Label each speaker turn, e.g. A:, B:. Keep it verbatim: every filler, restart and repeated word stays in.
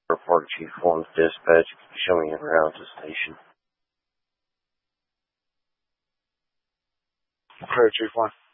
A: Report Chief one to dispatch. Show me around the station.
B: Report Chief one.